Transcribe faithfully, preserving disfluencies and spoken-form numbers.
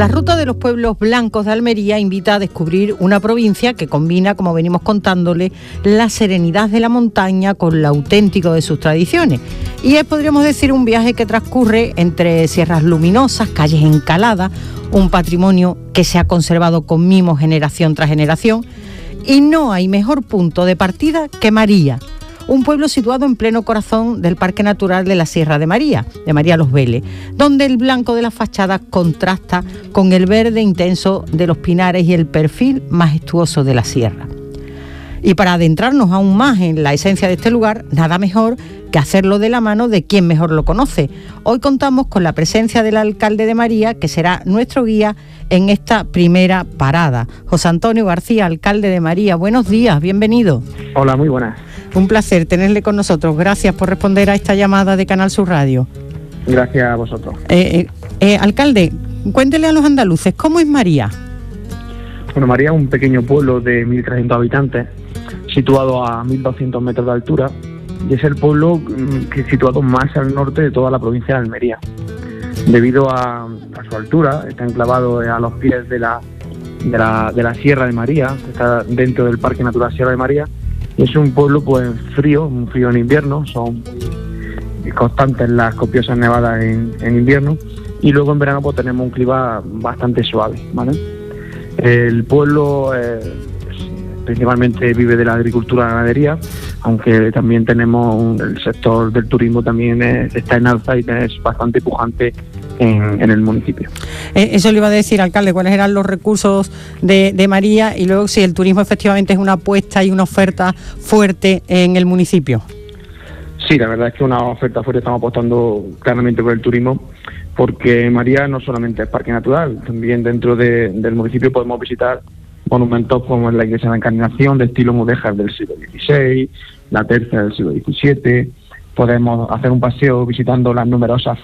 La ruta de los pueblos blancos de Almería invita a descubrir una provincia que combina, como venimos contándole, la serenidad de la montaña con lo auténtico de sus tradiciones. Y es, podríamos decir, un viaje que transcurre entre sierras luminosas, calles encaladas, un patrimonio que se ha conservado con mimo generación tras generación. Y no hay mejor punto de partida que María, un pueblo situado en pleno corazón del Parque Natural de la Sierra de María, de María Los Vélez, donde el blanco de las fachadas contrasta con el verde intenso de los pinares y el perfil majestuoso de la sierra. Y para adentrarnos aún más en la esencia de este lugar, nada mejor que hacerlo de la mano de quien mejor lo conoce. Hoy contamos con la presencia del alcalde de María, que será nuestro guía en esta primera parada. José Antonio García, alcalde de María, buenos días, bienvenido. Hola, muy buenas. Un placer tenerle con nosotros. Gracias por responder a esta llamada de Canal Sur Radio. Gracias a vosotros. Eh, eh, eh, alcalde, cuéntele a los andaluces, ¿cómo es María? Bueno, María es un pequeño pueblo de mil trescientos habitantes, situado a mil doscientos metros de altura, y es el pueblo que es situado más al norte de toda la provincia de Almería. Debido a, a su altura, está enclavado a los pies de la, de la, de la Sierra de María, que está dentro del Parque Natural Sierra de María. Es un pueblo pues frío, un frío en invierno, son constantes las copiosas nevadas en, en invierno, y luego en verano pues tenemos un clima bastante suave, ¿vale? El pueblo eh, principalmente vive de la agricultura y la ganadería, aunque también tenemos un, el sector del turismo también es, está en alza y es bastante pujante en, en el municipio. Eh, eso le iba a decir, alcalde, cuáles eran los recursos de, de María, y luego si el turismo efectivamente es una apuesta y una oferta fuerte en el municipio. Sí, la verdad es que una oferta fuerte, estamos apostando claramente por el turismo, porque María no solamente es parque natural, también dentro de, del municipio podemos visitar monumentos como la iglesia de la Encarnación de estilo mudéjar del siglo dieciséis, la tercia del siglo diecisiete. Podemos hacer un paseo visitando las numerosas